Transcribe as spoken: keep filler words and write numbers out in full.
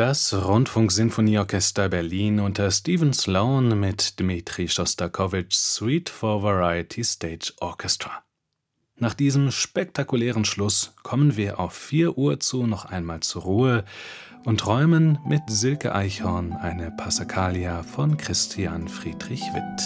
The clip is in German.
Das Rundfunksinfonieorchester Berlin unter Stephen Sloan mit Dmitri Schostakowitschs Suite for Variety Stage Orchestra. Nach diesem spektakulären Schluss kommen wir auf vier Uhr zu noch einmal zur Ruhe und träumen mit Silke Eichhorn eine Passacaglia von Christian Friedrich Witt.